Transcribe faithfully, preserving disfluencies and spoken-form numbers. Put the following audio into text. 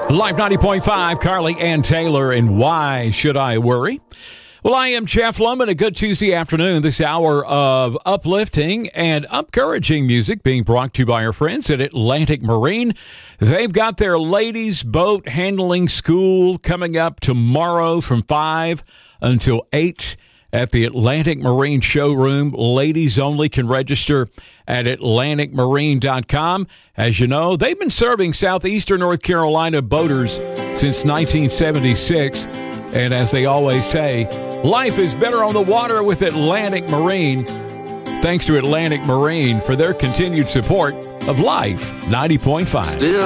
Live ninety point five, Carly Ann Taylor, and Why Should I Worry? Well, I am Jeff Lohman. A good Tuesday afternoon. This hour of uplifting and encouraging music being brought to you by our friends at Atlantic Marine. They've got their ladies boat handling school coming up tomorrow from five until eight at the Atlantic Marine showroom. Ladies only can register at atlantic marine dot com. As you know, they've been serving southeastern North Carolina boaters since nineteen seventy-six. And as they always say, life is better on the water with Atlantic Marine. Thanks to Atlantic Marine for their continued support of Life ninety point five. Still